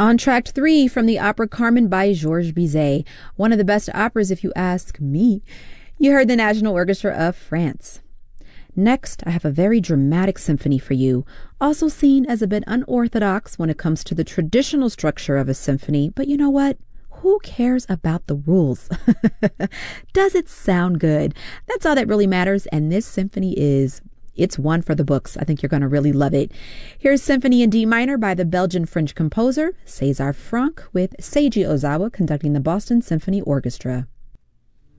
On track 3 from the opera Carmen by Georges Bizet, one of the best operas if you ask me, you heard the National Orchestra of France. Next, I have a very dramatic symphony for you, also seen as a bit unorthodox when it comes to the traditional structure of a symphony, but you know what? Who cares about the rules? Does it sound good? That's all that really matters, and this symphony it's one for the books. I think you're going to really love it. Here's Symphony in D minor by the Belgian-French composer César Franck with Seiji Ozawa conducting the Boston Symphony Orchestra.